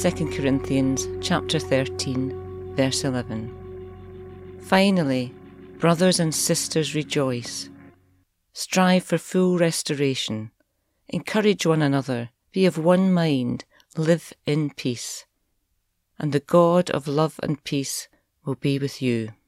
2 Corinthians chapter 13, verse 11. Finally, brothers and sisters, rejoice. Strive for full restoration. Encourage one another. Be of one mind. Live in peace. And the God of love and peace will be with you.